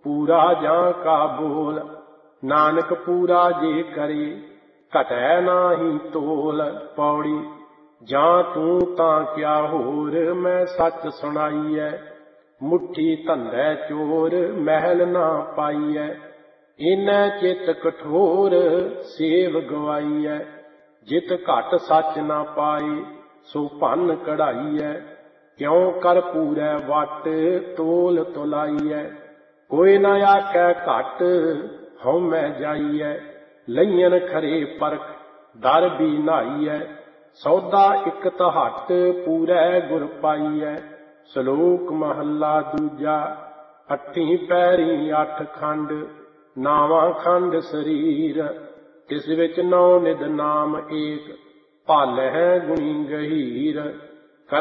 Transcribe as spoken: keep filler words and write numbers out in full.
पूरा जां का बोल। नानक पूरा जे करे घटै नाहीं तोल। पौड़ी जां तू तां क्या होर मैं सच सुनाईऐ। मुट्ठी धंधै चोर महल ना पाईऐ। इनै चित कठोर सेव गवाईऐ। जित घट सच ना पाए सो भन कढ़ाईऐ। क्यों कर पूरै वट तोल तुलाईऐ। कोई न आखै घट हਉਮੈ जाईऐ। लईयन खरे परख दर भी नाईऐ। सौदा इक तहट पूरै गुर पाईऐ। ਸ਼ਲੋਕ ਮਹੱਲਾ ਦੂਜਾ। ਅੱਠੀਂ ਪੈਰੀ ਅੱਠ ਖੰਡ ਨਾਵਾਂ ਖੰਡ ਸਰੀਰ। ਤਿਸ ਵਿੱਚ ਨੌ ਨਿਧ ਨਾਮ ਏਕ ਭਾਲਹਿ ਗੁਣੀ ਗਹੀਰ।